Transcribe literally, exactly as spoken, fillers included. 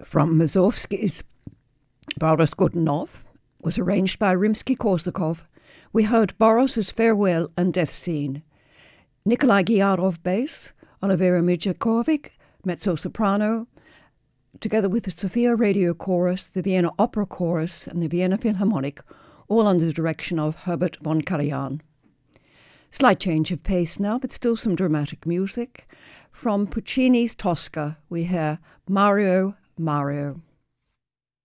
from Mussorgsky's Boris Godunov was arranged by Rimsky-Korsakov. We heard Boris's Farewell and Death Scene. Nikolai Gyarov bass, Olivera Mijakovic, mezzo-soprano, together with the Sofia Radio Chorus, the Vienna Opera Chorus and the Vienna Philharmonic, all under the direction of Herbert von Karajan. Slight change of pace now, but still some dramatic music. From Puccini's Tosca, we hear Mario, Mario.